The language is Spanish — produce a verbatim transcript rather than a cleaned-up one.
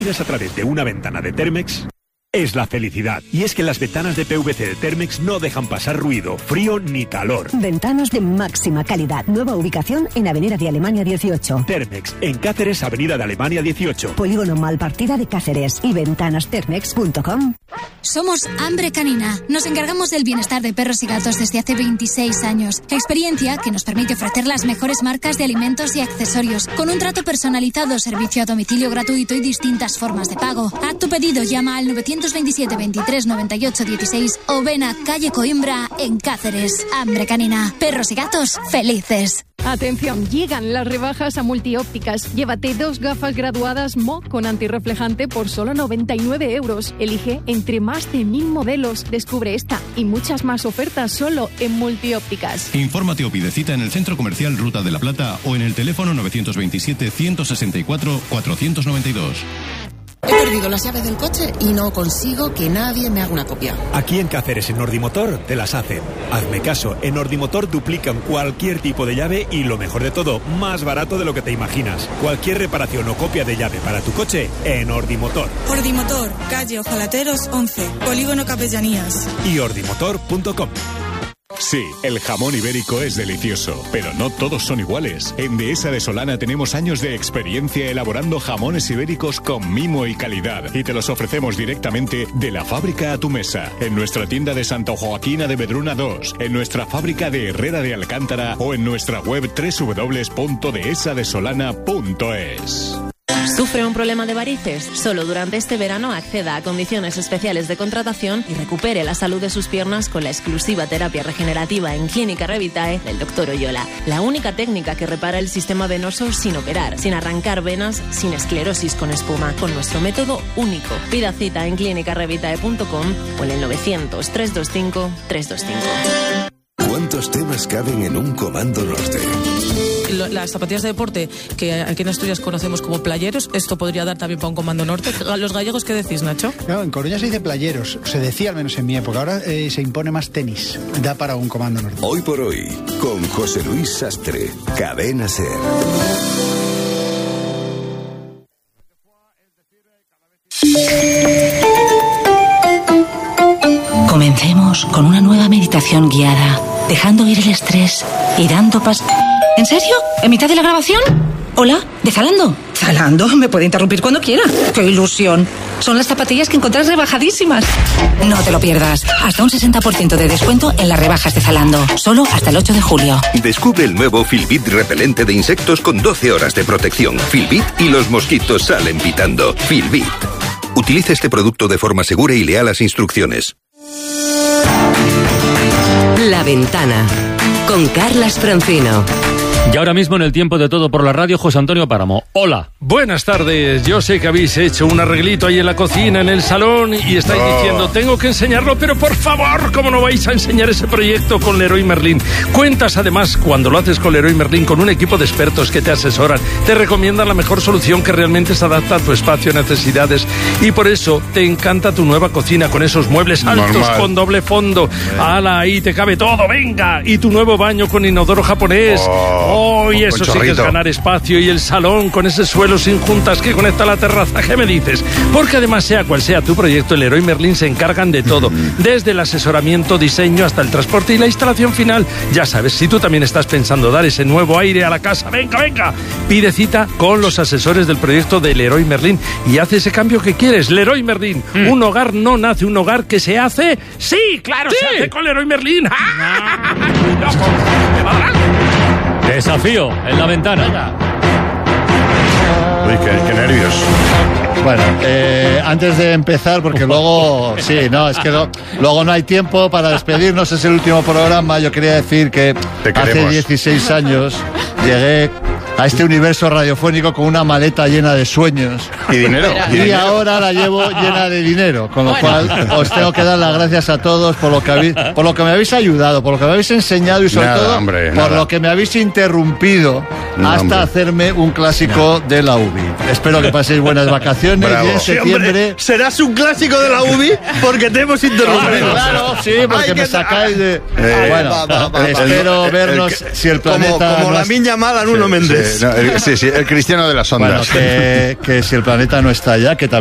a través de una ventana de Thermex es la felicidad. Y es que las ventanas de P V C de Thermex no dejan pasar ruido, frío ni calor. Ventanas de máxima calidad. Nueva ubicación en Avenida de Alemania dieciocho. Thermex, en Cáceres, Avenida de Alemania dieciocho. Polígono Malpartida de Cáceres y ventanas thermex punto com. Somos Hambre Canina. Nos encargamos del bienestar de perros y gatos desde hace veintiséis años. Experiencia que nos permite ofrecer las mejores marcas de alimentos y accesorios, con un trato personalizado, servicio a domicilio gratuito y distintas formas de pago. Haz tu pedido, llama al novecientos veintisiete veintitrés noventa y ocho dieciséis o ven a calle Coimbra en Cáceres. Hambre Canina. Perros y gatos felices. Atención, llegan las rebajas a Multiópticas. Llévate dos gafas graduadas M O con antirreflejante por solo noventa y nueve euros. Elige entre más de mil modelos. Descubre esta y muchas más ofertas solo en Multiópticas. Infórmate o pide cita en el Centro Comercial Ruta de la Plata o en el teléfono novecientos veintisiete ciento sesenta y cuatro cuatrocientos noventa y dos. He perdido las llaves del coche y no consigo que nadie me haga una copia. Aquí en Cáceres, en Ordimotor, te las hacen. Hazme caso, en Ordimotor duplican cualquier tipo de llave y lo mejor de todo, más barato de lo que te imaginas. Cualquier reparación o copia de llave para tu coche, en Ordimotor. Ordimotor, calle Ojalateros once, Polígono Capellanías. Y ordimotor punto com. Sí, el jamón ibérico es delicioso, pero no todos son iguales. En Dehesa de Solana tenemos años de experiencia elaborando jamones ibéricos con mimo y calidad y te los ofrecemos directamente de la fábrica a tu mesa. En nuestra tienda de Santa Joaquina de Vedruna dos, en nuestra fábrica de Herrera de Alcántara o en nuestra web doble u doble u doble u punto dehesa de solana punto es. ¿Sufre un problema de varices? Solo durante este verano acceda a condiciones especiales de contratación y recupere la salud de sus piernas con la exclusiva terapia regenerativa en Clínica Revitae del doctor Oyola. La única técnica que repara el sistema venoso sin operar, sin arrancar venas, sin esclerosis con espuma, con nuestro método único. Pida cita en clínica revitae punto com o en el novecientos, trescientos veinticinco, trescientos veinticinco. ¿Cuántos temas caben en un Comando Norte? Las zapatillas de deporte, que aquí en Asturias conocemos como playeros, esto podría dar también para un Comando Norte. ¿Los gallegos qué decís, Nacho? No, en Coruña se dice playeros, se decía al menos en mi época, ahora eh, se impone más tenis, da para un Comando Norte. Hoy por hoy, con José Luis Sastre, Cadena SER. Comencemos con una nueva meditación guiada, dejando ir el estrés y dando paso... ¿En serio? ¿En mitad de la grabación? ¿Hola? ¿De Zalando? Zalando, me puede interrumpir cuando quiera. ¡Qué ilusión! Son las zapatillas que encontrás rebajadísimas. No te lo pierdas. Hasta un sesenta por ciento de descuento en las rebajas de Zalando. Solo hasta el ocho de julio. Descubre el nuevo Filbit repelente de insectos con doce horas de protección. Filbit y los mosquitos salen pitando. Filbit. Utiliza este producto de forma segura y lea las instrucciones. La Ventana, con Carlas Francino. Y ahora mismo en el tiempo de Todo por la Radio, José Antonio Páramo. Hola. Buenas tardes. Yo sé que habéis hecho un arreglito ahí en la cocina, en el salón, y estáis oh. diciendo, tengo que enseñarlo, pero por favor, ¿cómo no vais a enseñar ese proyecto con Leroy Merlin? Cuentas además, cuando lo haces con Leroy Merlin, con un equipo de expertos que te asesoran, te recomiendan la mejor solución que realmente se adapta a tu espacio, necesidades, y por eso te encanta tu nueva cocina con esos muebles altos Normal. Con doble fondo. Eh. ¡Hala! Ahí te cabe todo, venga. Y tu nuevo baño con inodoro japonés. Oh. Oh, y eso sí que es ganar espacio. Y el salón con ese suelo sin juntas que conecta a la terraza. ¿Qué me dices? Porque además, sea cual sea tu proyecto, el Leroy Merlin se encargan de todo. Desde el asesoramiento, diseño, hasta el transporte y la instalación final. Ya sabes, si tú también estás pensando dar ese nuevo aire a la casa, venga, venga. Pide cita con los asesores del proyecto de Leroy Merlin y haz ese cambio que quieres. Leroy Merlin. Mm. Un hogar no nace, un hogar que se hace. ¡Sí, claro! ¡Sí! Se hace con Leroy Merlin. ¡Ah! Desafío en la ventana. Uy, qué, qué nervios. Bueno, eh, antes de empezar, porque luego, sí, no, es que no, luego no hay tiempo para despedirnos, es el último programa. Yo quería decir que hace dieciséis años llegué a este universo radiofónico con una maleta llena de sueños. Y dinero. Y, y ahora la llevo llena de dinero, con lo bueno. cual os tengo que dar las gracias a todos por lo que habéis, por lo que me habéis ayudado, por lo que me habéis enseñado y sobre nada, todo hombre, por nada. lo que me habéis interrumpido no, hasta hombre. hacerme un clásico no. de la U B I. Espero que paséis buenas vacaciones. Bravo. Y en septiembre sí, serás un clásico de la U B I porque te hemos interrumpido. Claro, sí, porque Ay, me sacáis de. Eh, bueno, va, va, va, espero el, vernos el, el, si el planeta. Como, como la miña mala en uno Méndez. ondas. no, el, sí, sí, el cristiano de las ondas. Bueno, que, que si el planeta no está ya, que también